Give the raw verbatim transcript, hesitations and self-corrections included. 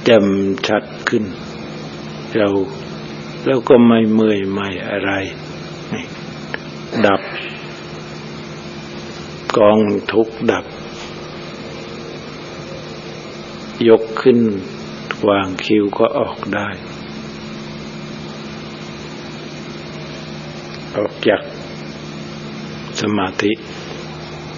จ่มชัดขึ้นเราแล้วก็ไม่เมื่อยไม่อะไรดับกองทุกข์ดับยกขึ้นวางคิ้วก็ออกได้ออกจากสมาธิ